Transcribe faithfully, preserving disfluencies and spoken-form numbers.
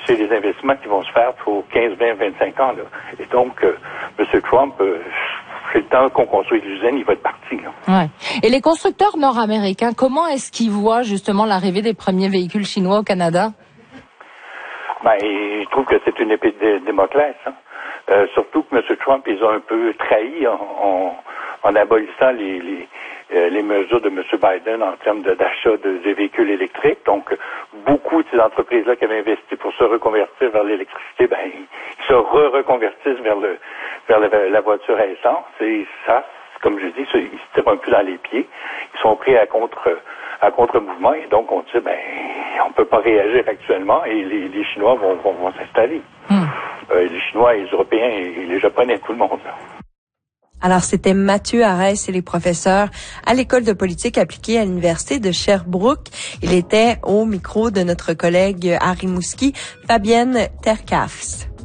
c'est des investissements qui vont se faire pour quinze, vingt, vingt-cinq ans. Là. Et donc, euh, M. Trump, euh, c'est le temps qu'on construise l'usine, il va être parti. Là. Ouais. Et les constructeurs nord-américains, comment est-ce qu'ils voient justement l'arrivée des premiers véhicules chinois au Canada? Ben, ils trouvent que c'est une épée de Damoclès. Hein. Euh, surtout que M. Trump, ils ont un peu trahi en, en, en abolissant les, les, euh, les mesures de M. Biden en termes de, d'achat de, de véhicules électriques. Donc, beaucoup de ces entreprises-là qui avaient investi pour se reconvertir vers l'électricité, ben, ils se re-reconvertissent vers le vers le, la voiture à essence. Et ça, comme je dis, ils se tirent un peu dans les pieds. Ils sont pris à contre à contre-mouvement. Et donc, on dit, ben, on peut pas réagir actuellement et les, les Chinois vont, vont, vont s'installer. Hmm. Euh, les Chinois, les Européens et les Japonais, tout le monde. Là. Alors, c'était Mathieu Arès, et les professeurs à l'École de politique appliquée à l'Université de Sherbrooke. Il était au micro de notre collègue à Rimouski, Fabienne Terkafs.